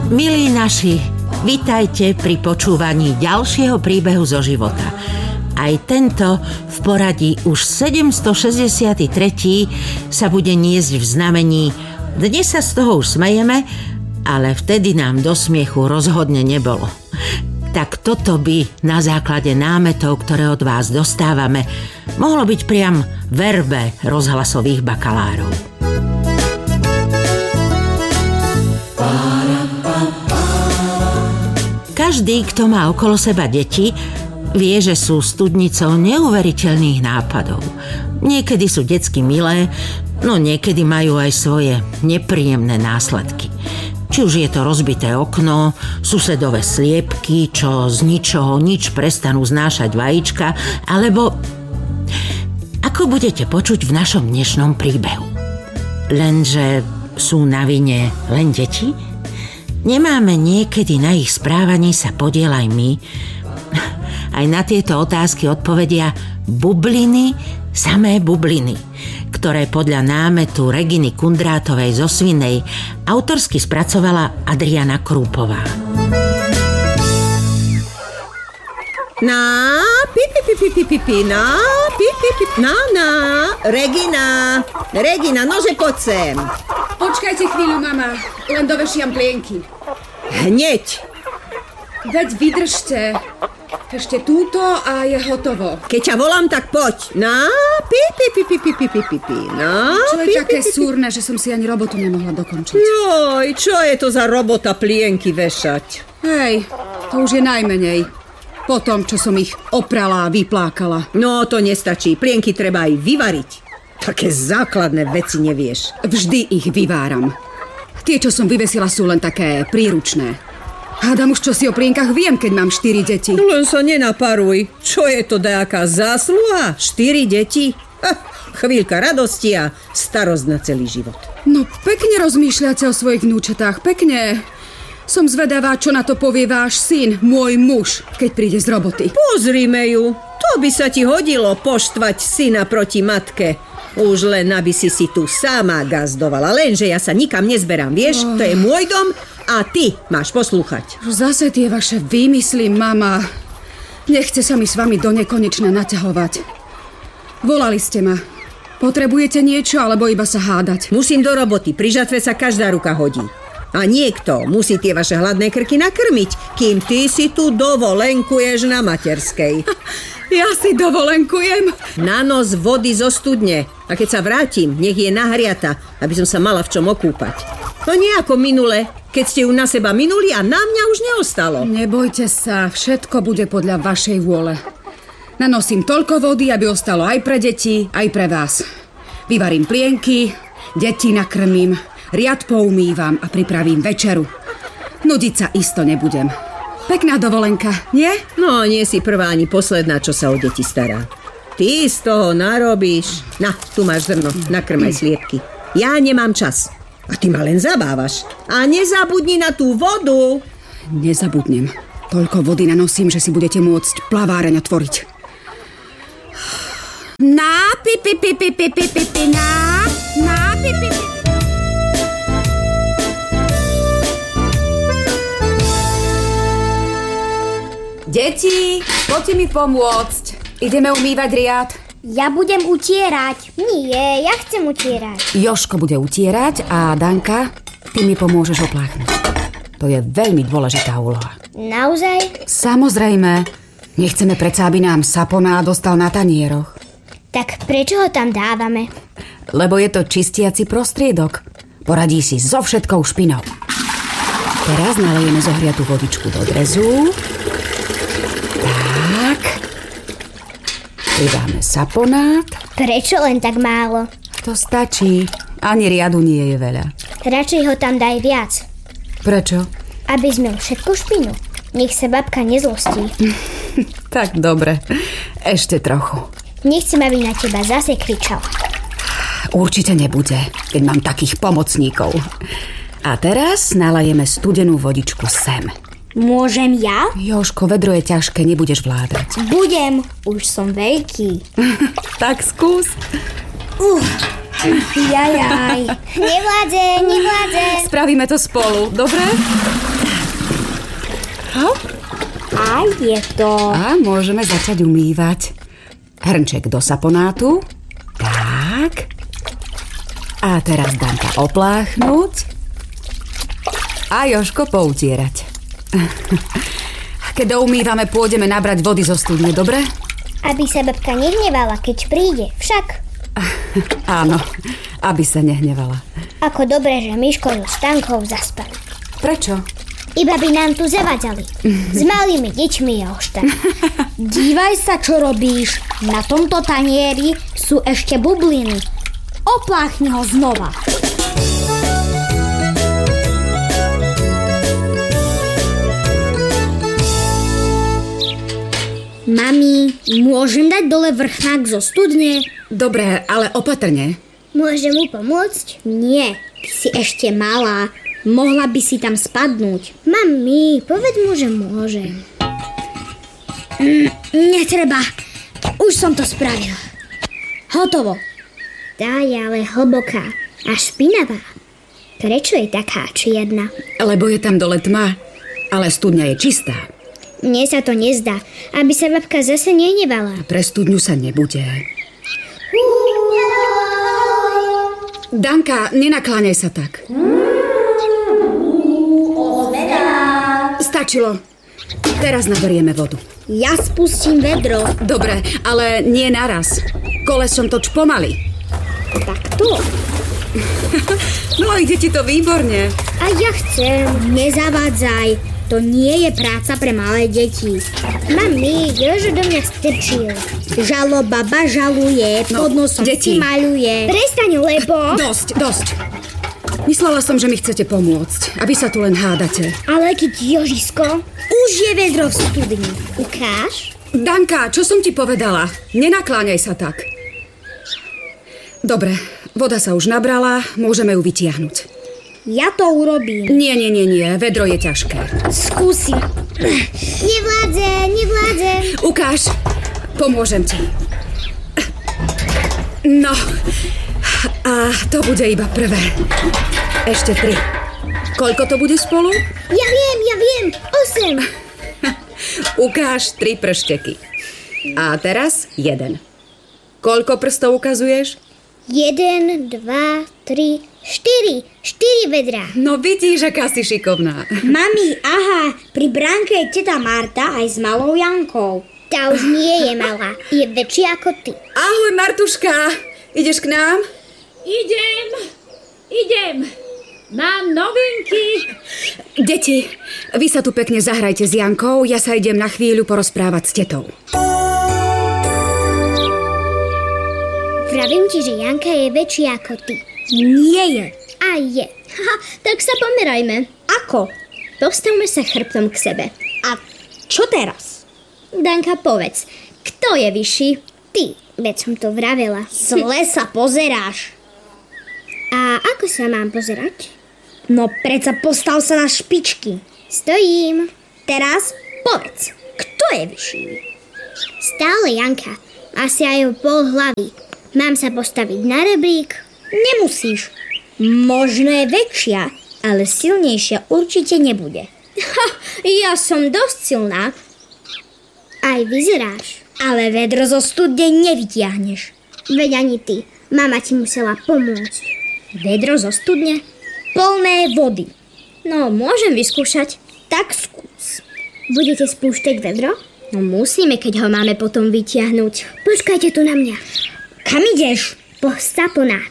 Milí naši, vitajte pri počúvaní ďalšieho príbehu zo života. Aj tento v poradí už 763. sa bude niesť v znamení. Dnes sa z toho už smejeme, ale vtedy nám do smiechu rozhodne nebolo. Tak toto by na základe námetov, ktoré od vás dostávame, mohlo byť priam verbe rozhlasových bakalárov. Každý, kto má okolo seba deti, vie, že sú studnicou neuveriteľných nápadov. Niekedy sú detsky milé, no niekedy majú aj svoje nepríjemné následky. Či už je to rozbité okno, susedové sliepky, čo z ničoho nič prestanú znášať vajíčka, alebo ako budete počuť v našom dnešnom príbehu. Lenže sú na vine len deti? Nemáme niekedy na ich správaní sa podiel aj my? Aj na tieto otázky odpovedia bubliny, samé bubliny, ktoré podľa námetu Reginy Kundrátovej zo Svinej autorsky spracovala Adriana Krúpová. Regina, nože poď sem. Počkajte chvíľu, mama, len dovešiam plienky. Hneď. Veď vydržte. Ešte túto a je hotovo. Keď ťa volám, tak poď. Čo je také súrne, že som si ani robotu nemohla dokončiť? Joj, čo je to za robota plienky vešať? Hej, to už je najmenej. Po tom, čo som ich oprala a vyplákala. No, to nestačí. Plienky treba aj vyvariť. Také základné veci nevieš. Vždy ich vyváram. Tie, čo som vyvesila, sú len také príručné. Hádam už, čo si o plienkach viem, keď mám 4 deti. Len sa nenaparuj. Čo je to nejaká zásluha? 4 deti? Chvíľka radosti a starosť na celý život. No, pekne rozmýšľate o svojich vnúčatách, pekne. Som zvedavá, čo na to povie váš syn, môj muž, keď príde z roboty. Pozrime ju. To by sa ti hodilo poštvať syna proti matke. Už len, aby si tu sama gazdovala. Lenže ja sa nikam nezberám, vieš? To je môj dom a ty máš poslúchať. Zase tie vaše výmysly, mama. Nechce sa mi s vami do nekonečna naťahovať. Volali ste ma. Potrebujete niečo, alebo iba sa hádať? Musím do roboty. Pri žatve sa každá ruka hodí. A niekto musí tie vaše hladné krky nakrmiť, kým ty si tu dovolenkuješ na materskej. Ja si dovolenkujem? Na nos vody zo studne. A keď sa vrátim, nech je nahriata, aby som sa mala v čom okúpať. No nie ako minule, keď ste ju na seba minuli a na mňa už neostalo. Nebojte sa, všetko bude podľa vašej vôle. Nanosím toľko vody, aby ostalo aj pre deti, aj pre vás. Vyvarím plienky, deti nakrmím, riad poumývam a pripravím večeru. Nudiť sa isto nebudem. Pekná dovolenka, nie? No, nie si prvá ani posledná, čo sa o deti stará. Ty z toho narobíš. Na, tu máš zrno, nakrmaj sliepky. Ja nemám čas. A ty ma len zabávaš. A nezabudni na tú vodu. Nezabudnem. Toľko vody nanosím, že si budete môcť plaváreň otvoriť. Na Deti, poďte mi pomôcť. Ideme umývať riad. Ja budem utierať. Nie, ja chcem utierať. Jožko bude utierať a Danka, ty mi pomôžeš opláchnuť. To je veľmi dôležitá úloha. Naozaj? Samozrejme. Nechceme predsa, aby nám saponát dostal na tanieroch. Tak prečo ho tam dávame? Lebo je to čistiaci prostriedok. Poradí si so všetkou špinou. Teraz nalejeme zohriatú vodičku do drezu. Tak. Pridáme saponát. Prečo len tak málo? To stačí. Ani riadu nie je veľa. Radšej ho tam daj viac. Prečo? Aby zmyl všetku špinu. Nech sa babka nezlostí. Tak dobre. Ešte trochu. Nechcem, aby na teba zase kričal. Určite nebude, keď mám takých pomocníkov. A teraz nalajeme studenú vodičku sem. Môžem ja? Jožko, vedro je ťažké, nebudeš vládať. Budem, už som veľký. Tak skús. Jajaj. Nevládzem. Spravíme to spolu, dobre? Hop. A je to. A môžeme začať umývať. Hrnček do saponátu. Tak. A teraz Danka opláchnuť. A Jožko poutierať. Keď doumývame, pôjdeme nabrať vody zo studne, dobre? Aby sa babka nehnevala, keď príde. Však. Áno, aby sa nehnevala. Ako dobre, že Miško so Stankou zaspali. Prečo? Iba by nám tu zavadzali. S malými deťmi, Jožta. Dívaj sa, čo robíš. Na tomto tanieri sú ešte bubliny. Opláchni ho znova. Mami, môžem dať dole vrchnák zo studne? Dobre, ale opatrne. Môžem mu pomôcť? Nie, ty si ešte malá. Mohla by si tam spadnúť. Mami, povedz mu, že môžem. Netreba. Už som to spravil. Hotovo. Tá je ale hlboká a špinavá. Prečo je taká čierna? Lebo je tam dole tma, ale studňa je čistá. Mne sa to nezdá, aby sa babka zase nehnevala. Pre studňu sa nebude. Danka, nenakláňaj sa tak. Stačilo. Teraz naberieme vodu. Ja spustím vedro. Dobre, ale nie naraz. Kolesom toč pomaly. Takto? No, ide ti to výborne. A ja chcem. Nezavádzaj. To nie je práca pre malé deti. Mami, Jožo do mňa strčil. Žalo baba žaluje, pod nosom si maľuje. Prestaň, lebo... Dosť. Myslela som, že mi chcete pomôcť, aby sa tu len hádate. Ale keď Jožisko, už je vedro v studni. Ukáž? Danka, čo som ti povedala? Nenakláňaj sa tak. Dobre, voda sa už nabrala, môžeme ju vytiahnuť. Ja to urobím. Nie, vedro je ťažké. Skúsim. Nevládzem. Ukáž, pomôžem ti. No, a to bude iba prvé. Ešte 3. Koľko to bude spolu? Ja viem. 8. Ukáž 3 pršteky. A teraz 1. Koľko prstov ukazuješ? 1, 2, 3, 4 vedrá. No vidíš, aká si šikovná. Mami, aha, pri bránke je teta Marta aj s malou Jankou. Tá už nie je malá, je väčšia ako ty. Ahoj, Martuška, ideš k nám? Idem. Mám novinky. Deti, vy sa tu pekne zahrajte s Jankou, ja sa idem na chvíľu porozprávať s tetou. Pravím ti, že Janka je väčšia ako ty. Nie je. A je. Tak sa pomerajme. Ako? Postavme sa chrbtom k sebe. A čo teraz? Danka, povedz, kto je vyšší? Ty, veď som to vravela. Zle sa pozeráš. A ako sa mám pozerať? No predsa postav sa na špičky. Stojím. Teraz povedz, kto je vyšší? Stále Janka. Asi aj o pol hlavy. Mám sa postaviť na rebrík? Nemusíš. Možno je väčšia, ale silnejšia určite nebude. Ja som dosť silná. Aj vyzeráš. Ale vedro zo studne nevytiahneš. Veď ani ty. Mama ti musela pomôcť. Vedro zo studne? Plné vody. No, môžem vyskúšať. Tak skús. Budete spúšťať vedro? No musíme, keď ho máme potom vytiahnuť. Počkajte tu na mňa. Kam ideš? Po saponát.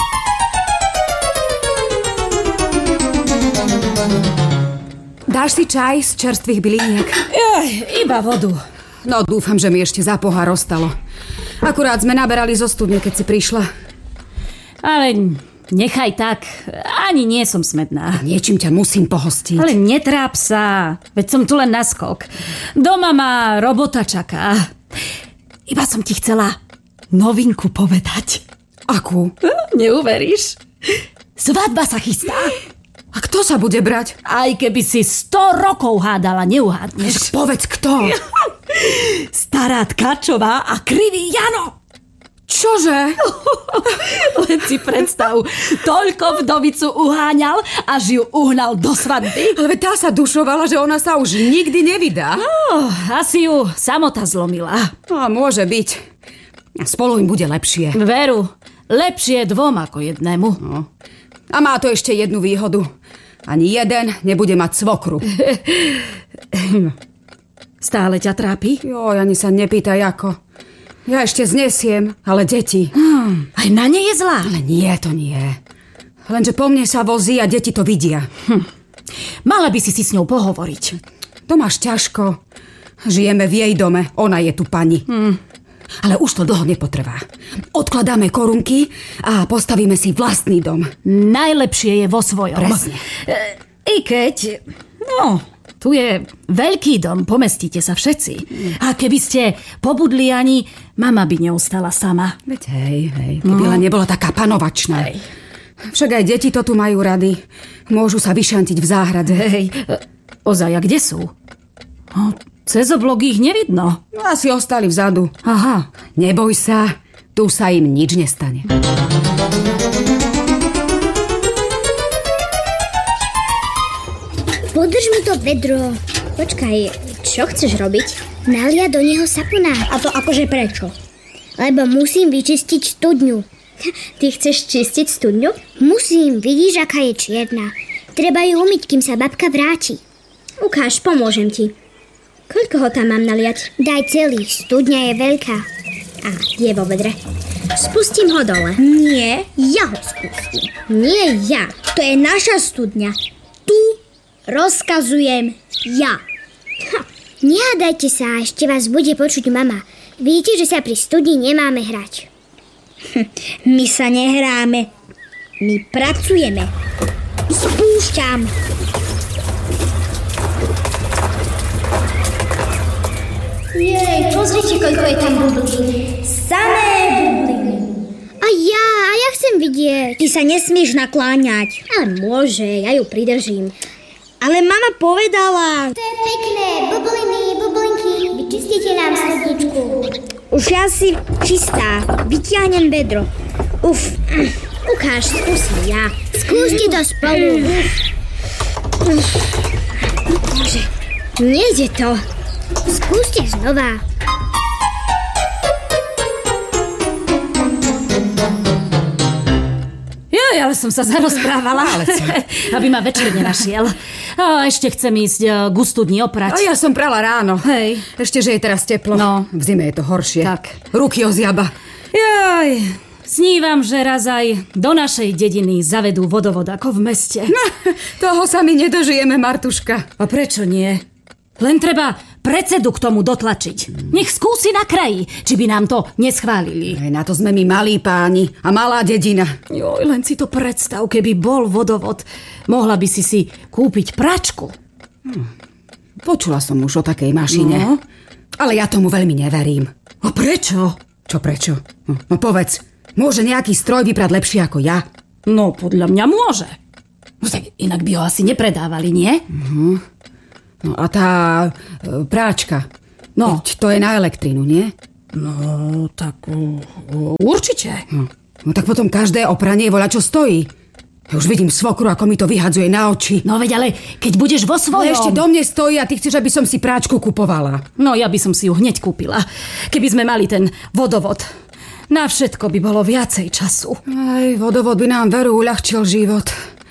Dáš si čaj z čerstvých byliniek? Iba vodu. No, dúfam, že mi ešte za pohár ostalo. Akurát sme naberali zo studne, keď si prišla. Ale nechaj tak. Ani nie som smedná. Niečím ťa musím pohostiť. Ale netráp sa. Veď som tu len na skok. Doma ma robota čaká. Iba som ti chcela novinku povedať. Akú? Neuveríš? Svadba sa chystá. A kto sa bude brať? Aj keby si 100 rokov hádala, neuhádneš. Povedz kto. Stará Tkačová a krivý Jano. Čože? Len si predstav, toľko vdovicu uháňal, až ju uhnal do svadby. Ale tá sa dušovala, že ona sa už nikdy nevydá. Asi ju samota zlomila. No, môže byť. Spolu im bude lepšie. Veru, lepšie dvom ako jednému. No. A má to ešte jednu výhodu. Ani jeden nebude mať svokru. Stále ťa trápi? Joj, ani sa nepýtaj ako. Ja ešte znesiem, ale deti... Aj na ne je zlá? Ale nie, to nie. Lenže po mne sa vozí a deti to vidia. Mala by si s ňou pohovoriť. To máš ťažko. Žijeme v jej dome, ona je tu pani. Ale už to dlho nepotrvá. Odkladáme korunky a postavíme si vlastný dom. Najlepšie je vo svojom. Presne. I keď... No... Tu je veľký dom, pomestíte sa všetci. A keby ste pobudli ani, mama by neostala sama. Veď hej, keby len nebola taká panovačná. Hej. Však aj deti to tu majú rady. Môžu sa vyšantiť v záhrade. Hej, ozaj, a kde sú? Cez oblok ich nevidno. Asi ostali vzadu. Aha. Neboj sa, tu sa im nič nestane. Podrž mi to vedro. Počkaj, čo chceš robiť? Naliať do neho saponát. A to akože prečo? Lebo musím vyčistiť studňu. Ty chceš čistiť studňu? Musím, vidíš, aká je čierna. Treba ju umyť, kým sa babka vráti. Ukáž, pomôžem ti. Koľko ho tam mám naliať? Daj celý, studňa je veľká. A je vo vedre. Spustím ho dole. Nie, ja ho spustím. Nie ja, to je naša studňa. Tu rozkazujem ja. Nehádajte sa, ešte vás bude počuť mama. Vidíte, že sa pri studni nemáme hrať. My sa nehráme. My pracujeme. Spúšťam. Jej, pozrite, koľko je tam bublín. Samé bubliny. A ja chcem vidieť. Ty sa nesmieš nakláňať. Ale môže, ja ju pridržím. Ale mama povedala... To je pekné, bublinky, vyčistíte nám studničku. Už ja si čistá, vyťahnem vedro. Ukáž, skúsim ja. Skúste to spolu. Bože, nejde to. Skúste znova. Ale som sa zarozprávala, aby ma večer nenašiel. A ešte chcem ísť ku studni oprať. A ja som prala ráno. Hej. Ešte, že je teraz teplo. No. V zime je to horšie. Tak. Ruky ozjaba. Jaj, snívam, že raz aj do našej dediny zavedú vodovod ako v meste. Toho sa my nedožijeme, Martuška. A prečo nie? Len treba predsedu k tomu dotlačiť. Nech skúsi na kraji, či by nám to neschválili. Aj na to sme my malí páni a malá dedina. Joj, len si to predstav, keby bol vodovod. Mohla by si kúpiť pračku. Počula som už o takej mašine. No. Ale ja tomu veľmi neverím. A prečo? Čo prečo? No povedz, môže nejaký stroj vyprať lepšie ako ja? No, podľa mňa môže. No tak inak by ho asi nepredávali, nie? No a tá práčka, no to je na elektrínu, nie? No, tak určite. No tak potom každé opranie voľa čo stojí. Ja už vidím svokru, ako mi to vyhadzuje na oči. No veď, ale keď budeš vo svojom... No ešte do mne stojí a ty chceš, aby som si práčku kupovala. No ja by som si ju hneď kúpila, keby sme mali ten vodovod. Na všetko by bolo viacej času. Aj vodovod by nám veru uľahčil život.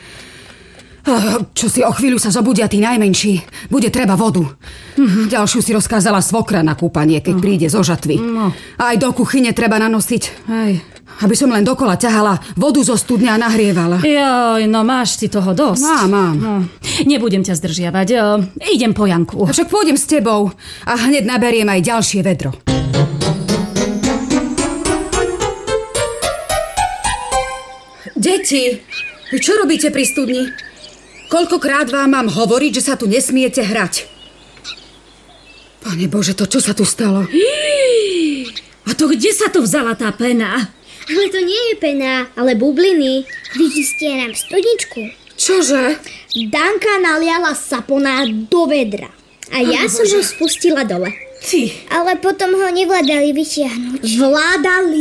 Čo si o chvíľu sa zobudia tí najmenší. Bude treba vodu. Ďalšiu si rozkázala svokra na kúpanie, keď príde zo žatvy. A aj do kuchyne treba nanosiť. Aby som len dokola ťahala vodu zo studňa a nahrievala. Joj, no máš si toho dosť. Mám. No, nebudem ťa zdržiavať. Idem po Janku. A však pôjdem s tebou a hneď naberiem aj ďalšie vedro. Deti, čo robíte pri studni? Koľkokrát vám mám hovoriť, že sa tu nesmiete hrať? Pane Bože, to čo sa tu stalo? A to kde sa tu vzala tá pena? Ale to nie je pena, ale bubliny. Vyčistia nám studničku. Čože? Danka naliala saponát do vedra. A ja som ho spustila dole. Ty. Ale potom ho nevládali vytiahnuť. Vládali.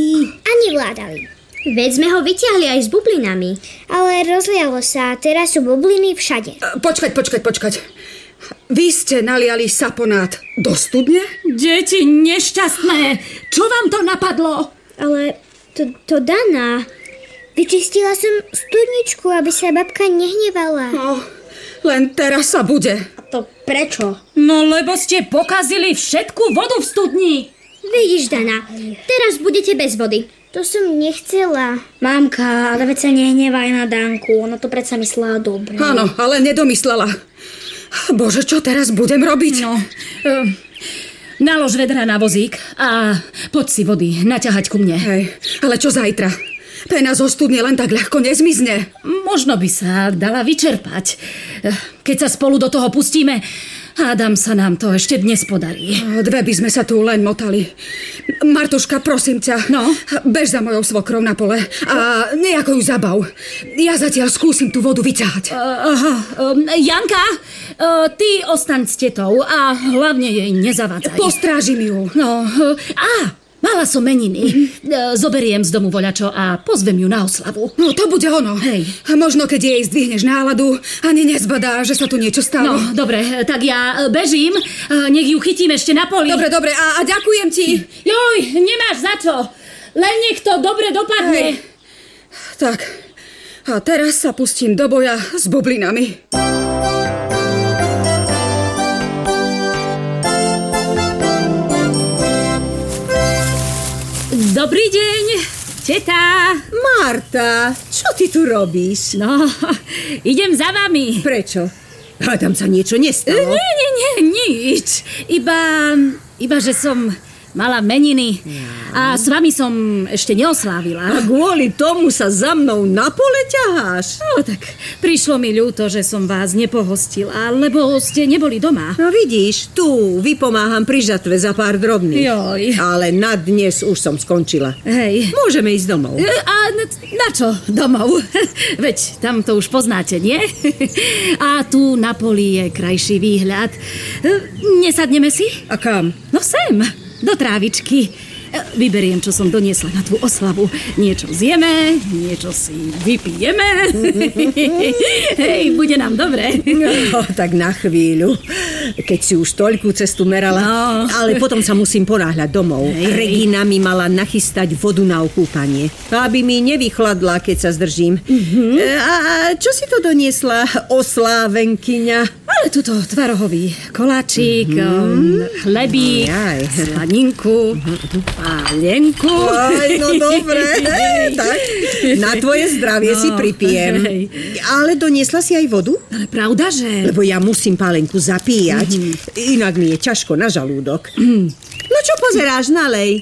ani vládali. Veď sme ho vyťahli aj s bublinami. Ale rozlialo sa, teraz sú bubliny všade. Počkať. Vy ste naliali saponát do studne? Deti nešťastné, čo vám to napadlo? Ale to Dana. Vyčistila som studničku, aby sa babka nehnevala. No, len teraz sa bude. A to prečo? No lebo ste pokazili všetku vodu v studni. Vidíš, Dana, teraz budete bez vody. To som nechcela. Mamka, ale veď sa nehnevaj na Danku. Ona to predsa myslela dobre. Áno, ale nedomyslela. Bože, čo teraz budem robiť? No, nalož vedra na vozík a poď si vody naťahať ku mne. Hej, ale čo zajtra? Pena zo studne len tak ľahko nezmizne. Možno by sa dala vyčerpať. Keď sa spolu do toho pustíme, hádam sa nám to ešte dnes podarí. Dve by sme sa tu len motali. Martuška, prosím ťa, no? Bež za mojou svokrou na pole a nejako ju zabav. Ja zatiaľ skúsim tú vodu vyťahať. Janka, ty ostaň s tetou a hlavne jej nezavádzaj. Postrážim ju. No, mala som meniny. Zoberiem z domu voľačo a pozvem ju na oslavu. No, to bude ono. Hej. Možno, keď jej zdvihneš náladu, ani nezbadá, že sa tu niečo stalo. No, dobre, tak ja bežím. Nech ju chytím ešte na poli. Dobre, a ďakujem ti. Joj, nemáš za čo. Len nech to dobre dopadne. Hej. Tak, a teraz sa pustím do boja s bublinami. Dobrý deň, teta. Marta, čo ty tu robíš? No, idem za vami. Prečo? A tam sa niečo nestalo? Nie, nič. Iba, že som mala meniny a s vami som ešte neoslávila. A kvôli tomu sa za mnou na pole ťaháš? No tak, prišlo mi ľúto, že som vás nepohostila, lebo ste neboli doma. No vidíš, tu vypomáham pri žatve za pár drobných. Joj. Ale na dnes už som skončila. Hej. Môžeme ísť domov. A na čo domov? Veď tam to už poznáte, nie? A tu na poli je krajší výhľad. Nesadneme si? A kam? No sem, do trávičky. Vyberiem, čo som doniesla na tú oslavu. Niečo zjeme, niečo si vypijeme. Hej, bude nám dobre. No, tak na chvíľu. Keď si už toľkú cestu merala. No. Ale potom sa musím ponáhľať domov. Hej. Regina mi mala nachystať vodu na okúpanie. Aby mi nevychladla, keď sa zdržím. A čo si to doniesla, oslávenkyňa? Ale tuto tvarohový koláčik, chlebík, slaninku, pálenku. Aj, no dobre, tak na tvoje zdravie si pripijem. Ale doniesla si aj vodu? Ale pravda, že... Lebo ja musím pálenku zapíjať, inak mi je ťažko na žalúdok. No čo pozeráš, nalej?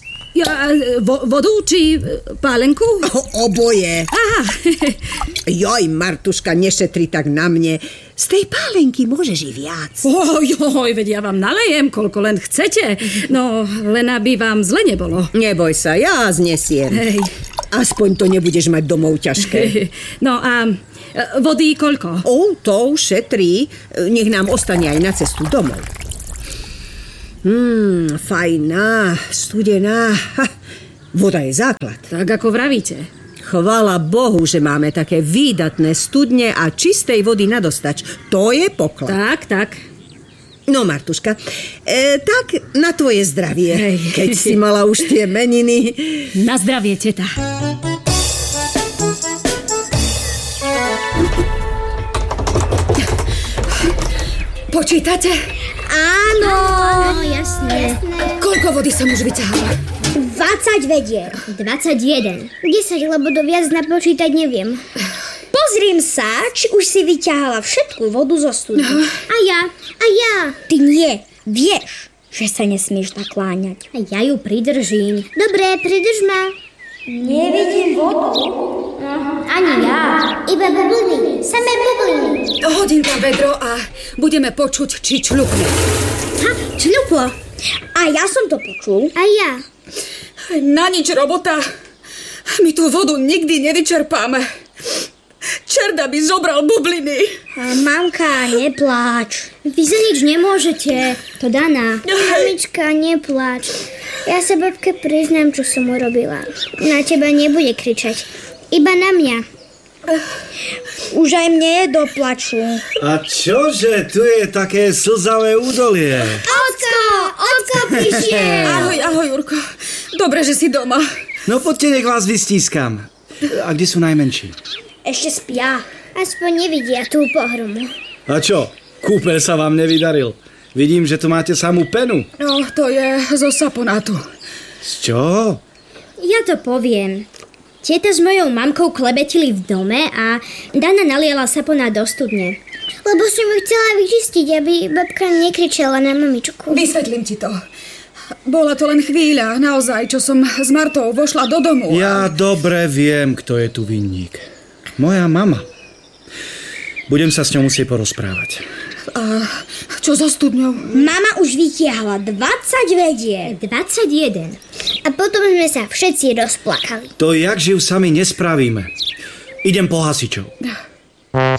Vodu či pálenku? Oboje. Aha. Joj, Martuška, nešetri tak na mne. Z tej pálenky môžeš i viac. Ojoj, veď ja vám nalejem, koľko len chcete. No, len aby vám zle nebolo. Neboj sa, ja znesiem. Hej. Aspoň to nebudeš mať domov ťažké. No a vody koľko? To šetrí. Nech nám ostane aj na cestu domov. Fajná, studená. Voda je základ. Tak ako vravíte. Chvála Bohu, že máme také výdatné studne a čistej vody nadostač. To je poklad. Tak. No, Martuška, tak na tvoje zdravie. Hej. Keď si mala už tie meniny. Na zdravie, teta. Počítate? Áno, jasné. Koľko vody som už vyťahala? 20 vedier. 21. 10, lebo do viac napočítať neviem. Pozriem sa, či už si vyťahala všetku vodu zo studne. A ja. Ty nie. Vieš, že sa nesmieš nakláňať. A ja ju pridržím. Dobre, pridrž ma. Nevidím vodu. Ani ja. Iba bubliny. Samé bubliny. Hodím tam vedro a budeme počuť, či čľupne. Čľuplo. A ja som to počul. A ja. Na nič robota. My tú vodu nikdy nevyčerpáme. Čerda by zobral bubliny. Mamka, nepláč. Vy za nič nemôžete. To Dana. Mamička, nepláč. Ja sa babke priznám, čo som urobila. Na teba nebude kričať. Iba na mňa. Už aj mne je do plaču. A čože? Tu je také slzavé údolie. Ocko prišiel. Ahoj, Jurko. Dobre, že si doma. No poďte, nech vás vystískam. A kde sú najmenší? Ešte spia. Aspoň nevidia tú pohromu. A čo? Kúpeľ sa vám nevydaril. Vidím, že tu máte samú penu. No, to je zo saponátu. Z čo? Ja to poviem. Teta s mojou mamkou klebetili v dome a Dana naliala saponát do studne. Lebo som ju chcela vyčistiť, aby babka nekričala na mamičku. Vysvetlím ti to. Bola to len chvíľa, naozaj, čo som s Martou vošla do domu. Ja dobre viem, kto je tu vinník. Moja mama. Budem sa s ňou musieť porozprávať. A čo so studňou? Mama už vytiahla 20 vedier. 21. A potom sme sa všetci rozplakali. To jak živ sami nespravíme. Idem po hasičov.